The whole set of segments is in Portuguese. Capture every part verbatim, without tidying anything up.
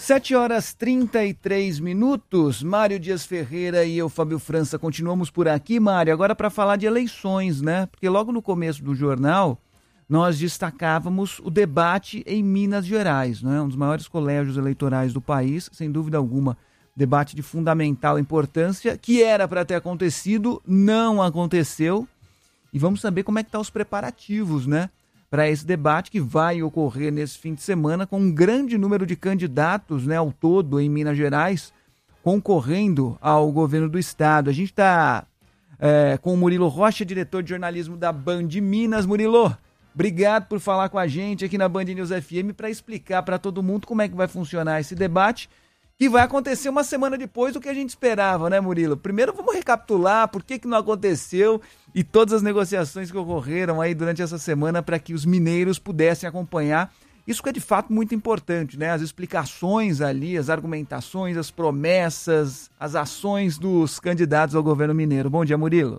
sete horas e trinta e três minutos, Mário Dias Ferreira e eu, Fábio França, continuamos por aqui, Mário, agora para falar de eleições, né? Porque logo no começo do jornal, nós destacávamos o debate em Minas Gerais, né? Um dos maiores colégios eleitorais do país, sem dúvida alguma, debate de fundamental importância, que era para ter acontecido, não aconteceu, e vamos saber como é que estão os preparativos, né? Para esse debate que vai ocorrer nesse fim de semana com um grande número de candidatos, né, ao todo em Minas Gerais, concorrendo ao governo do estado. A gente está é, com o Murilo Rocha, diretor de jornalismo da Band Minas. Murilo, obrigado por falar com a gente aqui na Band News F M para explicar para todo mundo como é que vai funcionar esse debate, que vai acontecer uma semana depois do que a gente esperava, né, Murilo? Primeiro vamos recapitular por que que não aconteceu e todas as negociações que ocorreram aí durante essa semana para que os mineiros pudessem acompanhar. Isso que é de fato muito importante, né? As explicações ali, as argumentações, as promessas, as ações dos candidatos ao governo mineiro. Bom dia, Murilo.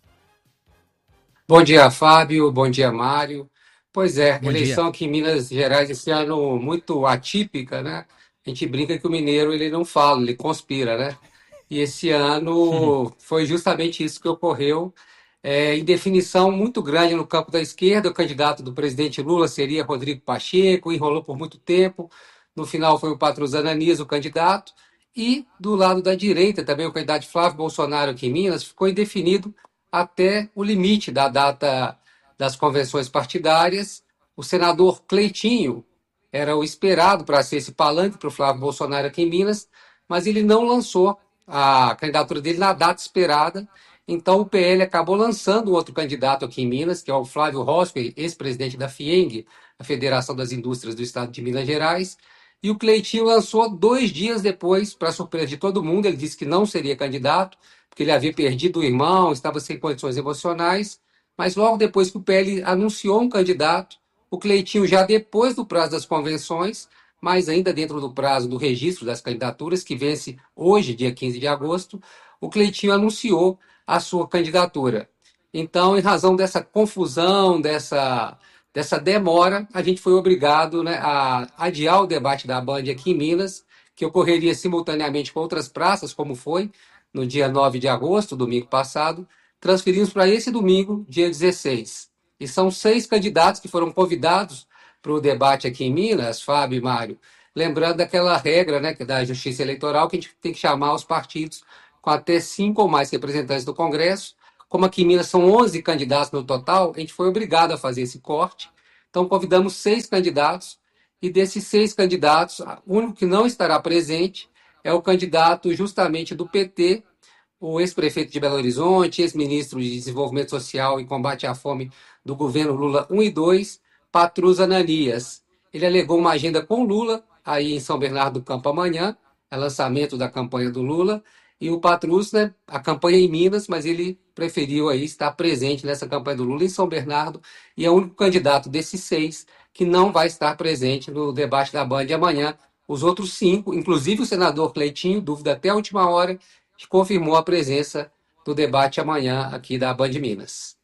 Bom dia, Fábio. Bom dia, Mário. Pois é, Bom eleição dia. aqui em Minas Gerais esse ano muito atípica, né? A gente brinca que o mineiro ele não fala, ele conspira, né? E esse ano foi justamente isso que ocorreu. É, indefinição muito grande no campo da esquerda. O candidato do presidente Lula seria Rodrigo Pacheco, enrolou por muito tempo. No final foi o Patrus Ananias, o candidato. E do lado da direita também o candidato Flávio Bolsonaro aqui em Minas ficou indefinido até o limite da data das convenções partidárias. O senador Cleitinho era o esperado para ser esse palanque para o Flávio Bolsonaro aqui em Minas, mas ele não lançou a candidatura dele na data esperada. Então o P L acabou lançando outro candidato aqui em Minas, que é o Flávio Rosper, ex-presidente da FIENG, a Federação das Indústrias do Estado de Minas Gerais. E o Cleitinho lançou dois dias depois, para surpresa de todo mundo. Ele disse que não seria candidato, porque ele havia perdido o irmão, estava sem condições emocionais. Mas logo depois que o P L anunciou um candidato, o Cleitinho, já depois do prazo das convenções, mas ainda dentro do prazo do registro das candidaturas, que vence hoje, dia quinze de agosto, o Cleitinho anunciou a sua candidatura. Então, em razão dessa confusão, dessa, dessa demora, a gente foi obrigado, né, a adiar o debate da Band aqui em Minas, que ocorreria simultaneamente com outras praças, como foi no dia nove de agosto, domingo passado. Transferimos para esse domingo, dia dezesseis. E são seis candidatos que foram convidados para o debate aqui em Minas, Fábio e Mário. Lembrando daquela regra, né, da Justiça Eleitoral, que a gente tem que chamar os partidos com até cinco ou mais representantes do Congresso. Como aqui em Minas são onze candidatos no total, a gente foi obrigado a fazer esse corte. Então, convidamos seis candidatos, e desses seis candidatos, o único que não estará presente é o candidato justamente do P T, o ex-prefeito de Belo Horizonte, ex-ministro de Desenvolvimento Social e Combate à Fome do governo Lula um e dois, Patrus Ananias. Ele alegou uma agenda com Lula, aí em São Bernardo do Campo amanhã, é lançamento da campanha do Lula, e o Patrus, né, a campanha em Minas, mas ele preferiu aí estar presente nessa campanha do Lula em São Bernardo, e é o único candidato desses seis que não vai estar presente no debate da Band amanhã. Os outros cinco, inclusive o senador Cleitinho, dúvida até a última hora, confirmou a presença do debate amanhã aqui da Band Minas.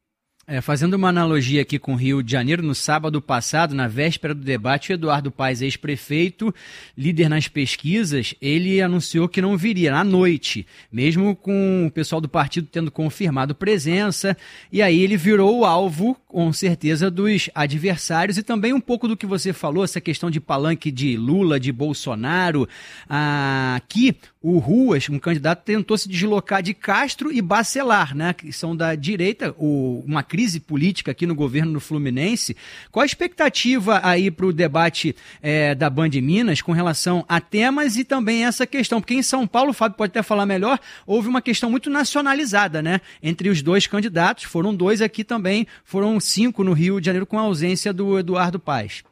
É, fazendo uma analogia aqui com o Rio de Janeiro, no sábado passado, na véspera do debate, o Eduardo Paes, ex-prefeito, líder nas pesquisas, ele anunciou que não viria à noite, mesmo com o pessoal do partido tendo confirmado presença, e aí ele virou o alvo, com certeza, dos adversários, e também um pouco do que você falou, essa questão de palanque de Lula, de Bolsonaro. Aqui, o Ruas, um candidato, tentou se deslocar de Castro e Bacelar, né, que são da direita, o, uma crise política aqui no governo do Fluminense. Qual a expectativa aí para o debate é, da Band Minas com relação a temas e também essa questão? Porque em São Paulo, o Fábio pode até falar melhor, houve uma questão muito nacionalizada, né, entre os dois candidatos. Foram dois aqui também, foram cinco no Rio de Janeiro com a ausência do Eduardo Paes.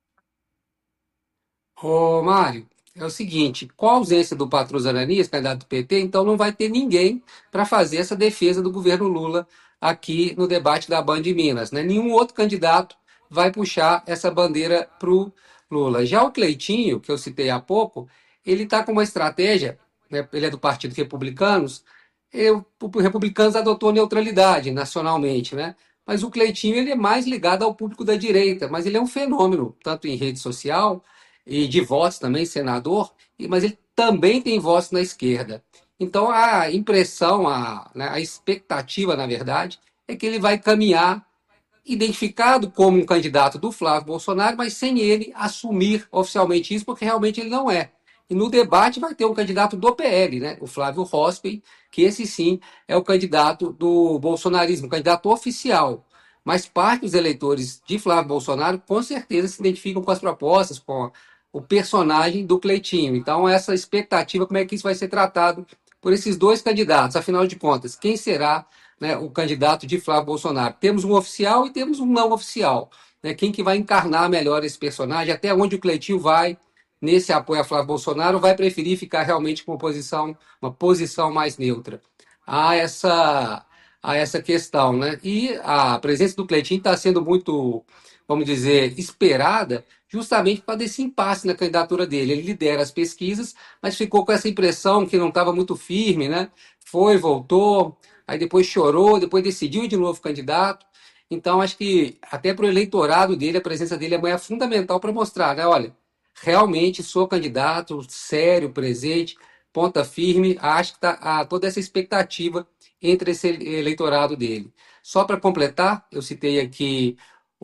Ô, Mário, é o seguinte, com a ausência do Patrus Ananias, candidato do P T, então não vai ter ninguém para fazer essa defesa do governo Lula aqui no debate da Band Minas, né? Nenhum outro candidato vai puxar essa bandeira para o Lula. Já o Cleitinho, que eu citei há pouco, ele está com uma estratégia, né? Ele é do Partido Republicanos, e o Republicanos adotou neutralidade nacionalmente, né? Mas o Cleitinho ele é mais ligado ao público da direita, mas ele é um fenômeno, tanto em rede social, e de votos também, senador, e- mas ele também tem votos na esquerda. Então a impressão, a, né, a expectativa, na verdade, é que ele vai caminhar identificado como um candidato do Flávio Bolsonaro, mas sem ele assumir oficialmente isso, porque realmente ele não é. E no debate vai ter um candidato do P L, né? O Flávio Rospem, que esse sim é o candidato do bolsonarismo, o candidato oficial. Mas parte dos eleitores de Flávio Bolsonaro com certeza se identificam com as propostas, com o personagem do Cleitinho. Então, essa expectativa, como é que isso vai ser tratado por esses dois candidatos? Afinal de contas, quem será, né, o candidato de Flávio Bolsonaro? Temos um oficial e temos um não oficial. Né? Quem que vai encarnar melhor esse personagem? Até onde o Cleitinho vai nesse apoio a Flávio Bolsonaro, vai preferir ficar realmente com uma posição, uma posição mais neutra? Há essa, há essa questão, né? E a presença do Cleitinho está sendo muito, vamos dizer, esperada justamente para desse impasse na candidatura dele. Ele lidera as pesquisas, mas ficou com essa impressão que não estava muito firme, né? Foi, voltou, aí depois chorou, depois decidiu de novo candidato. Então, acho que até para o eleitorado dele, a presença dele é fundamental para mostrar, né? Olha, realmente sou candidato, sério, presente, ponta firme. Acho que está toda essa expectativa entre esse eleitorado dele. Só para completar, eu citei aqui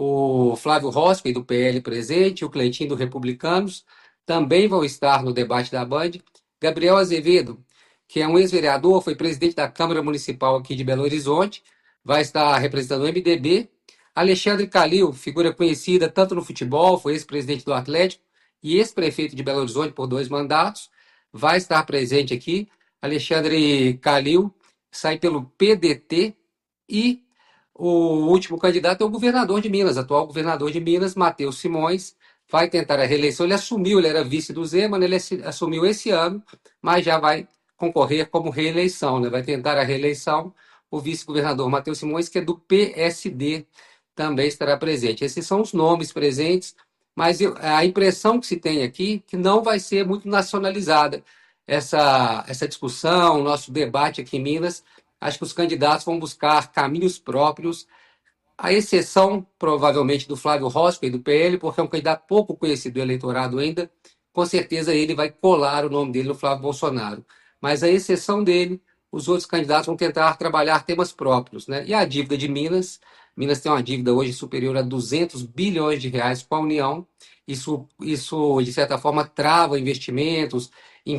o Flávio Rospem, do P L, presente, o Cleitinho, do Republicanos, também vão estar no debate da Band. Gabriel Azevedo, que é um ex-vereador, foi presidente da Câmara Municipal aqui de Belo Horizonte, vai estar representando o M D B. Alexandre Calil, figura conhecida tanto no futebol, foi ex-presidente do Atlético e ex-prefeito de Belo Horizonte por dois mandatos, vai estar presente aqui. Alexandre Calil sai pelo P D T e o último candidato é o governador de Minas, atual governador de Minas, Matheus Simões, vai tentar a reeleição. Ele assumiu, ele era vice do Zema, ele assumiu esse ano, mas já vai concorrer como reeleição, né? Vai tentar a reeleição. O vice-governador Matheus Simões, que é do P S D, também estará presente. Esses são os nomes presentes, mas eu, a impressão que se tem aqui é que não vai ser muito nacionalizada essa, essa discussão, o nosso debate aqui em Minas. Acho que os candidatos vão buscar caminhos próprios, à exceção, provavelmente, do Flávio Rospem, do P L, porque é um candidato pouco conhecido do eleitorado ainda. Com certeza ele vai colar o nome dele no Flávio Bolsonaro. Mas, à exceção dele, os outros candidatos vão tentar trabalhar temas próprios. Né? E a dívida de Minas, Minas tem uma dívida hoje superior a duzentos bilhões de reais com a União. Isso, isso de certa forma, trava investimentos,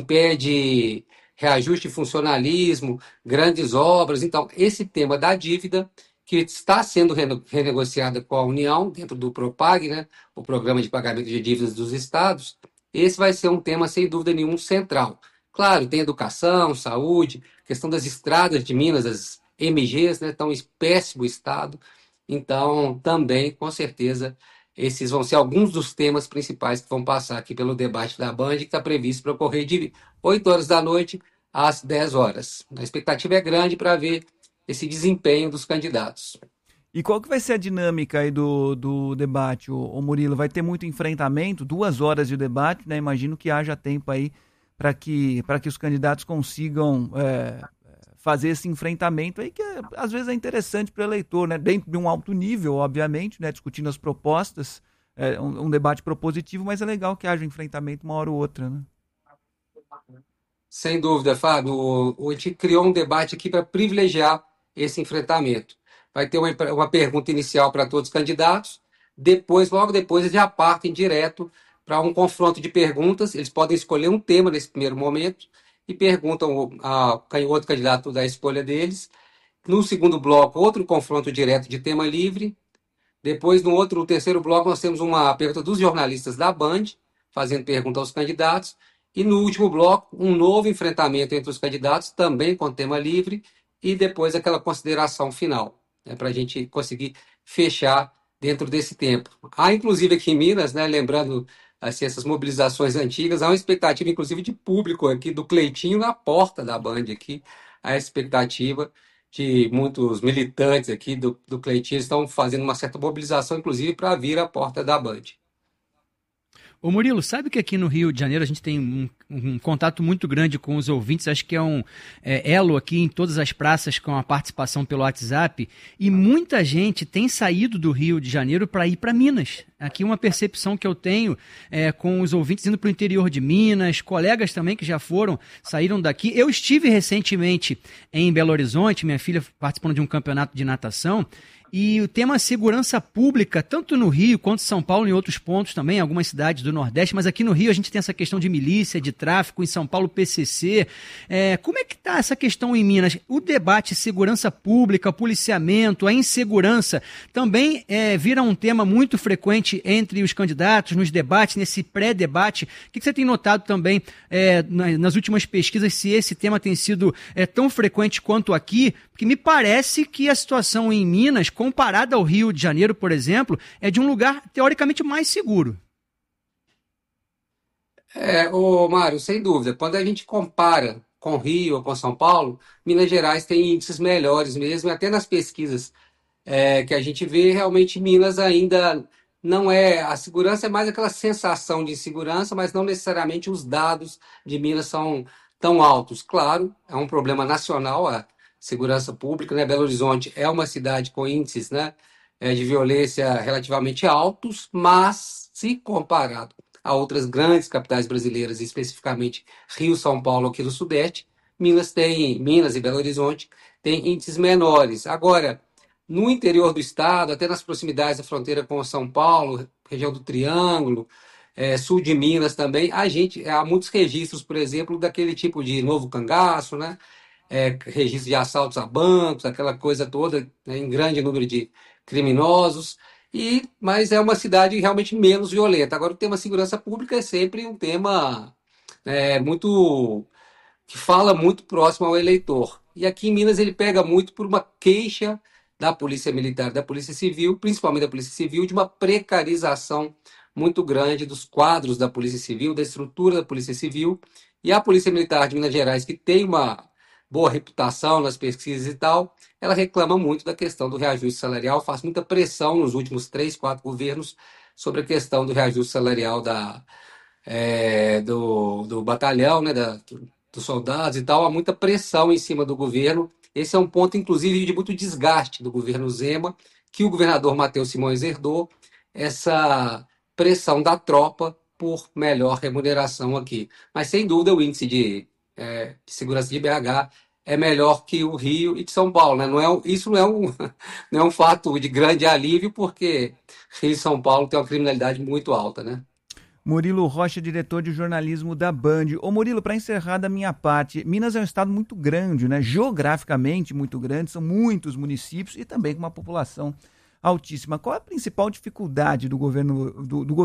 impede reajuste de funcionalismo, grandes obras. Então, esse tema da dívida, que está sendo renegociada com a União, dentro do PROPAG, né, o Programa de Pagamento de Dívidas dos Estados, esse vai ser um tema, sem dúvida nenhuma, central. Claro, tem educação, saúde, questão das estradas de Minas, as M Gs, né, estão em péssimo estado. Então, também, com certeza, esses vão ser alguns dos temas principais que vão passar aqui pelo debate da Band, que está previsto para ocorrer de oito horas da noite às dez horas. A expectativa é grande para ver esse desempenho dos candidatos. E qual que vai ser a dinâmica aí do, do debate, o, o Murilo? Vai ter muito enfrentamento, duas horas de debate, né? Imagino que haja tempo aí para que, para que os candidatos consigam é, fazer esse enfrentamento aí, que é, às vezes é interessante para o eleitor, né? Dentro de um alto nível, obviamente, né? Discutindo as propostas, é um, um debate propositivo, mas é legal que haja um enfrentamento uma hora ou outra, né? Sem dúvida, Fábio. A gente criou um debate aqui para privilegiar esse enfrentamento. Vai ter uma, uma pergunta inicial para todos os candidatos, depois, logo depois, eles já partem direto para um confronto de perguntas. Eles podem escolher um tema nesse primeiro momento e perguntam ao outro candidato da escolha deles. No segundo bloco, outro confronto direto de tema livre. Depois, no outro, no terceiro bloco, nós temos uma pergunta dos jornalistas da Band, fazendo pergunta aos candidatos. E no último bloco, um novo enfrentamento entre os candidatos, também com tema livre, e depois aquela consideração final, né, para a gente conseguir fechar dentro desse tempo. Há, inclusive, aqui em Minas, né, lembrando assim, essas mobilizações antigas, há uma expectativa, inclusive, de público aqui, do Cleitinho na porta da Band aqui, a expectativa de muitos militantes aqui do, do Cleitinho estão fazendo uma certa mobilização, inclusive, para vir à porta da Band. Ô Murilo, sabe que aqui no Rio de Janeiro a gente tem um, um contato muito grande com os ouvintes, acho que é um é, elo aqui em todas as praças com a participação pelo WhatsApp, e muita gente tem saído do Rio de Janeiro para ir para Minas. Aqui uma percepção que eu tenho é, com os ouvintes indo para o interior de Minas, colegas também que já foram, saíram daqui. Eu estive recentemente em Belo Horizonte, minha filha participando de um campeonato de natação, e o tema segurança pública, tanto no Rio quanto em São Paulo, em outros pontos também, algumas cidades do Nordeste, mas aqui no Rio a gente tem essa questão de milícia, de tráfico, em São Paulo P C C. É, como é que está essa questão em Minas? O debate segurança pública, policiamento, a insegurança, também é, vira um tema muito frequente entre os candidatos, nos debates, nesse pré-debate. O que você tem notado também é, nas últimas pesquisas, se esse tema tem sido é, tão frequente quanto aqui? Porque me parece que a situação em Minas, comparada ao Rio de Janeiro, por exemplo, é de um lugar teoricamente mais seguro. É, ô Mário, sem dúvida, quando a gente compara com Rio ou com São Paulo, Minas Gerais tem índices melhores mesmo, e até nas pesquisas é, que a gente vê, realmente Minas ainda não é, a segurança é mais aquela sensação de insegurança, mas não necessariamente os dados de Minas são tão altos. Claro, é um problema nacional a segurança pública, né? Belo Horizonte é uma cidade com índices, né, de violência relativamente altos, mas se comparado a outras grandes capitais brasileiras, especificamente Rio, São Paulo, aqui no Sudeste, Minas tem, Minas e Belo Horizonte têm índices menores. Agora, no interior do estado, até nas proximidades da fronteira com São Paulo, região do Triângulo, é, sul de Minas também, a gente, há muitos registros, por exemplo, daquele tipo de novo cangaço, né? É, registro de assaltos a bancos, aquela coisa toda, né, em grande número de criminosos, e, mas é uma cidade realmente menos violenta. Agora, o tema segurança pública é sempre um tema é, muito que fala muito próximo ao eleitor. E aqui em Minas ele pega muito por uma queixa da Polícia Militar, da Polícia Civil, principalmente da Polícia Civil, de uma precarização muito grande dos quadros da Polícia Civil, da estrutura da Polícia Civil, e a Polícia Militar de Minas Gerais, que tem uma boa reputação nas pesquisas e tal, ela reclama muito da questão do reajuste salarial, faz muita pressão nos últimos três, quatro governos sobre a questão do reajuste salarial da, é, do, do batalhão, né, da, dos soldados e tal, há muita pressão em cima do governo. Esse é um ponto, inclusive, de muito desgaste do governo Zema, que o governador Matheus Simões herdou, essa pressão da tropa por melhor remuneração aqui. Mas, sem dúvida, o índice de É, de segurança de B H é melhor que o Rio e de São Paulo, né? Não é, isso não é, um, não é um fato de grande alívio, porque Rio e São Paulo tem uma criminalidade muito alta, né? Murilo Rocha, diretor de jornalismo da Band. Ô Murilo, para encerrar da minha parte, Minas é um estado muito grande, né? Geograficamente muito grande, são muitos municípios e também com uma população altíssima. Qual é a principal dificuldade do governo do, do